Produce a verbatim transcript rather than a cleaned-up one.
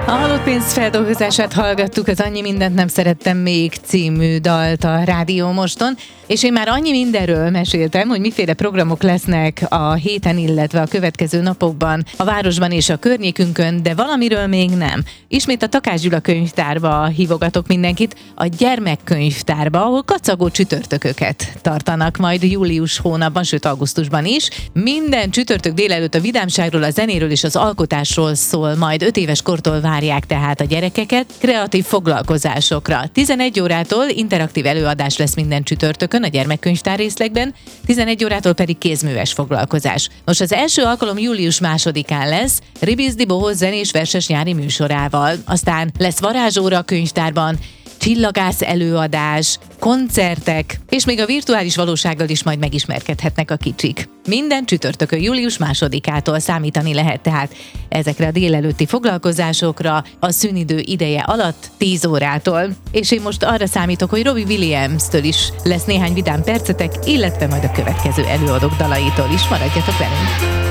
A Halott pénz feldolgozását hallgattuk, az Annyi mindent nem szerettem még című dalt a Rádió Moston, és én már annyi mindenről meséltem, hogy miféle programok lesznek a héten, illetve a következő napokban a városban és a környékünkön, de valamiről még nem. Ismét a Takács Gyula könyvtárba hívogatok mindenkit, a gyermekkönyvtárba, ahol kacagó csütörtököket tartanak majd július hónapban, sőt augusztusban is. Minden csütörtök délelőtt a vidámságról, a zenéről és az alkotásról szól, majd öt éves kortól várják tehát a gyerekeket kreatív foglalkozásokra. tizenegy órától interaktív előadás lesz minden csütörtökön a gyermekkönyvtár részlegben, tizenegy órától pedig kézműves foglalkozás. Nos, az első alkalom július másodikán lesz, Ribizdi Bohóz zenés verses nyári műsorával. Aztán lesz varázsóra a könyvtárban, csillagász előadás, koncertek, és még a virtuális valósággal is majd megismerkedhetnek a kicsik. Minden csütörtökön július másodikától számítani lehet tehát ezekre a délelőtti foglalkozásokra a szünidő ideje alatt tíz órától. És én most arra számítok, hogy Robbie Williams-től is lesz néhány vidám percetek, illetve majd a következő előadók dalaitól is. Maradjatok velünk!